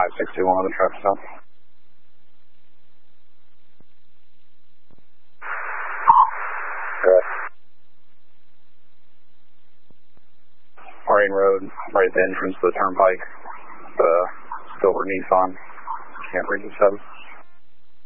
5621 on the traffic stop. Marine Road, right at the entrance to the turnpike, the silver Nissan, Camp Region 7.